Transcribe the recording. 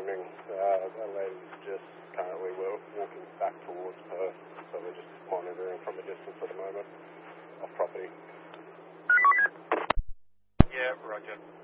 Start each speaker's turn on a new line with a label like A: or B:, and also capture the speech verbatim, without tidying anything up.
A: monitoring. Uh, that lady's just currently we're walking back towards Perth, so we're just monitoring from a distance at the moment, off property.
B: Yeah, roger.